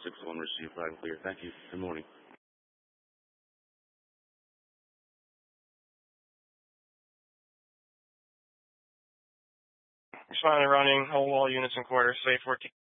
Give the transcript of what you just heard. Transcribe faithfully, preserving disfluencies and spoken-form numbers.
six one received loud and clear. Thank you. Good morning. Responding running, all wall units in quarters, say fourteen.